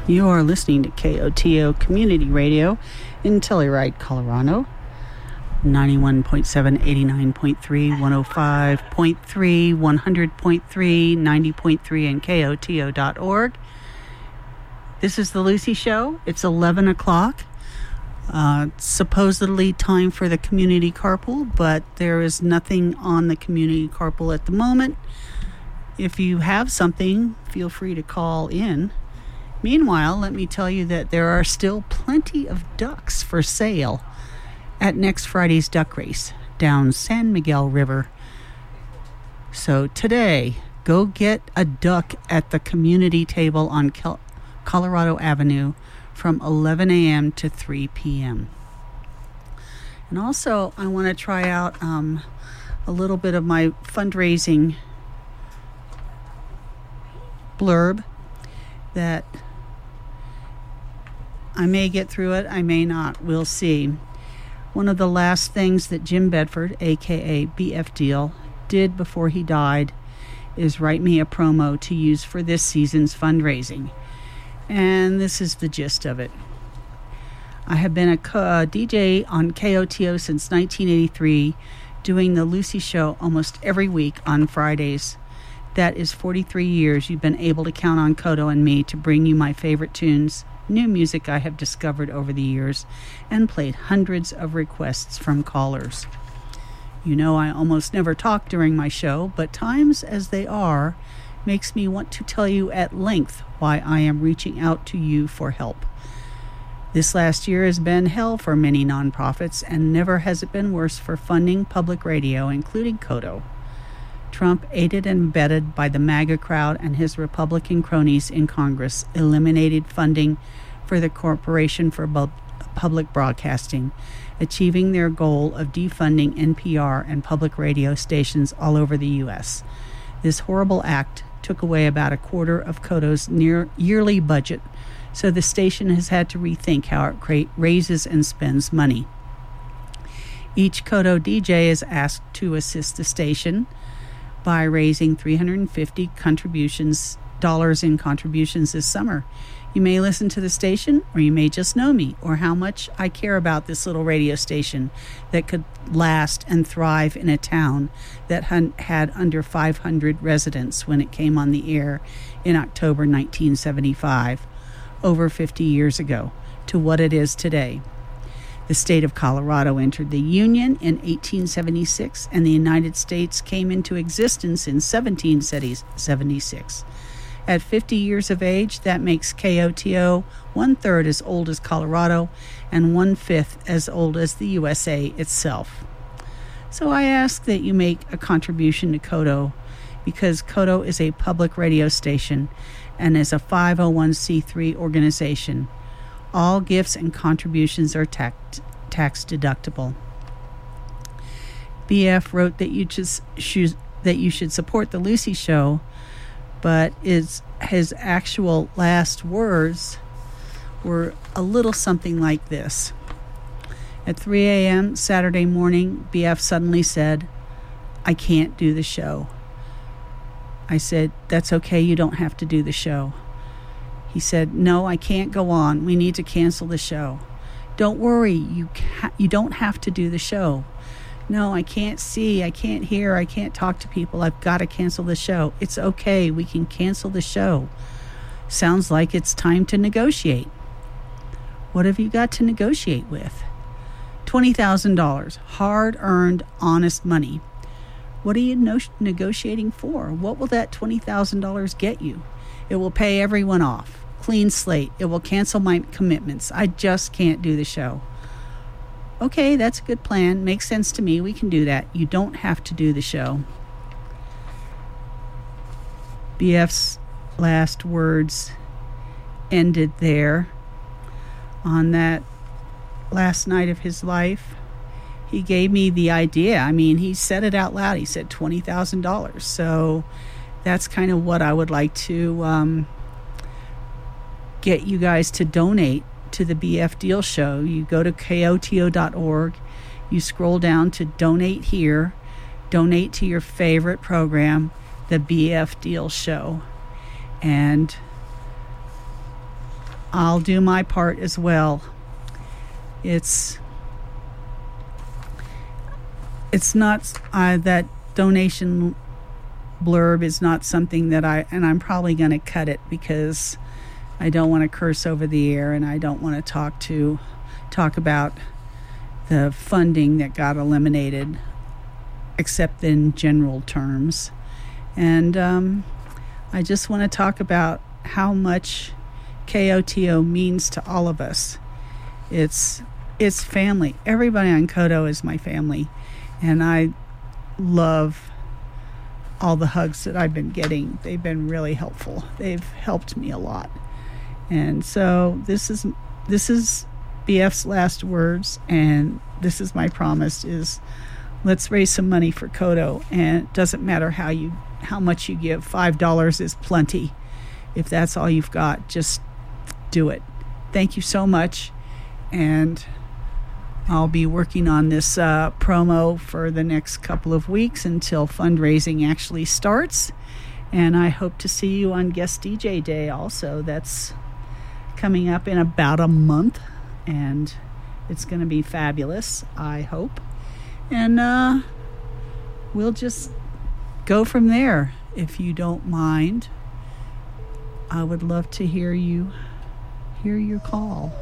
You are listening to KOTO Community Radio in Telluride, Colorado. 91.7, 89.3, 105.3, 100.3, 90.3, and KOTO.org. This is The Lucy Show. It's 11 o'clock. Supposedly time for the community carpool, but there is nothing on the community carpool at the moment. If you have something, feel free to call in. Meanwhile, let me tell you that there are still plenty of ducks for sale at next Friday's duck race down San Miguel River. So today, go get a duck at the community table on Colorado Avenue from 11 a.m. to 3 p.m. And also, I want to try out a little bit of my fundraising blurb that I may get through it, I may not. We'll see. One of the last things that Jim Bedford, a.k.a. BF Deal, did before he died is write me a promo to use for this season's fundraising. And this is the gist of it. I have been a DJ on KOTO since 1983, doing the Lucy Show almost every week on Fridays. That is 43 years you've been able to count on Koto and me to bring you my favorite tunes, new music I have discovered over the years, and played hundreds of requests from callers. You know I almost never talk during my show, but times as they are makes me want to tell you at length why I am reaching out to you for help. This last year has been hell for many nonprofits, and never has it been worse for funding public radio, including Koto. Trump, aided and abetted by the MAGA crowd and his Republican cronies in Congress, eliminated funding for the Corporation for Public Broadcasting, achieving their goal of defunding NPR and public radio stations all over the U.S. This horrible act took away about a quarter of Koto's yearly budget, so the station has had to rethink how it raises and spends money. Each Koto DJ is asked to assist the station by raising $350 in contributions this summer. You may listen to the station, or you may just know me, or how much I care about this little radio station that could last and thrive in a town that had under 500 residents when it came on the air in October 1975, over 50 years ago, to what it is today. The state of Colorado entered the Union in 1876, and the United States came into existence in 1776. At 50 years of age, that makes KOTO 1/3 as old as Colorado and 1/5 as old as the USA itself. So I ask that you make a contribution to Koto, because Koto is a public radio station and is a 501c3 organization. All gifts and contributions are tax deductible. BF wrote that you should support the Lucy Show, but his actual last words were a little something like this. At 3 a.m. Saturday morning, BF suddenly said, "I can't do the show." I said, "That's okay, you don't have to do the show." He said, "No, I can't go on. We need to cancel the show." "Don't worry, you don't have to do the show." "No, I can't see, I can't hear, I can't talk to people. I've got to cancel the show." "It's okay, we can cancel the show." Sounds like it's time to negotiate. What have you got to negotiate with? $20,000, hard-earned, honest money. What are you negotiating for? What will that $20,000 get you? It will pay everyone off. Clean slate. It will cancel my commitments. I just can't do the show. Okay, that's a good plan. Makes sense to me. We can do that. You don't have to do the show. BF's last words ended there. On that last night of his life, he gave me the idea. I mean, he said it out loud. He said $20,000. So that's kind of what I would like to get you guys to donate to the BF Deal Show. You go to KOTO.org, you scroll down to donate here, donate to your favorite program, the BF Deal Show, and I'll do my part as well. It's not that donation blurb is not something that I'm probably going to cut it because I don't want to curse over the air, and I don't want to talk about the funding that got eliminated, except in general terms. And I just want to talk about how much KOTO means to all of us. It's family. Everybody on Koto is my family, and I love all the hugs that I've been getting. They've been really helpful. They've helped me a lot. And so this is BF's last words, and this is my promise, is let's raise some money for Koto. And it doesn't matter how much you give. $5 is plenty. If that's all you've got, just do it. Thank you so much. And I'll be working on this promo for the next couple of weeks until fundraising actually starts. And I hope to see you on Guest DJ Day also. That's coming up in about a month. And it's going to be fabulous, I hope. And we'll just go from there. If you don't mind, I would love to hear your call.